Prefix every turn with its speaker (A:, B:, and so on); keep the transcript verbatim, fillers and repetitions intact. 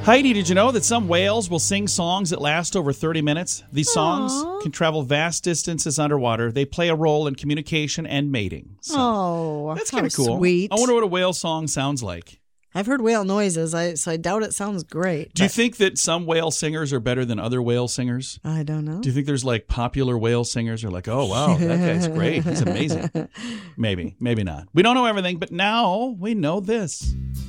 A: Heidi, did you know that some whales will sing songs that last over thirty minutes? These songs
B: Aww.
A: can travel vast distances underwater. They play a role in communication and mating. So
B: oh,
A: that's
B: how
A: kind of cool.
B: Sweet.
A: I wonder what a whale song sounds like.
B: I've heard whale noises, I, so I doubt it sounds great.
A: Do you think that some whale singers are better than other whale singers?
B: I don't know.
A: Do you think there's like popular whale singers who are like, oh, wow, that guy's great. He's amazing. Maybe, maybe not. We don't know everything, but now we know this.